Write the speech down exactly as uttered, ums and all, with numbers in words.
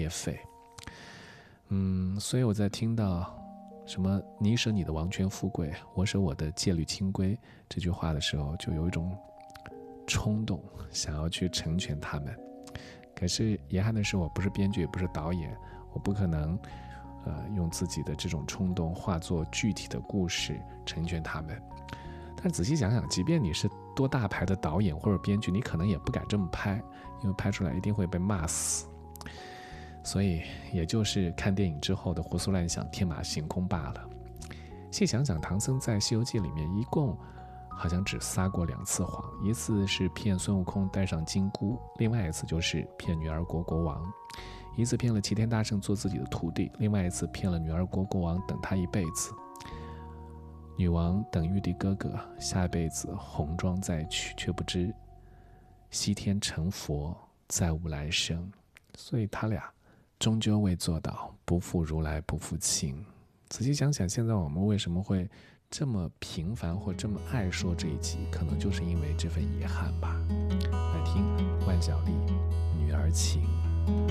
业费。嗯，所以我在听到什么你舍你的王权富贵，我舍我的戒律清规这句话的时候，就有一种冲动想要去成全他们。可是遗憾的是，我不是编剧也不是导演，我不可能呃用自己的这种冲动化作具体的故事成全他们。但是仔细想想，即便你是多大牌的导演或者编剧，你可能也不敢这么拍，因为拍出来一定会被骂死。所以也就是看电影之后的胡思乱想，天马行空罢了。细想想，唐僧在《西游记》里面一共好像只撒过两次谎，一次是骗孙悟空带上金箍，另外一次就是骗女儿国国王。一次骗了齐天大圣做自己的徒弟，另外一次骗了女儿国国王等他一辈子。女王等玉帝哥哥下一辈子红妆再娶，却不知西天成佛再无来生。所以他俩终究未做到不负如来不负卿。仔细想想，现在我们为什么会这么频繁或这么爱说这一集，可能就是因为这份遗憾吧。来听万晓利《女儿情》。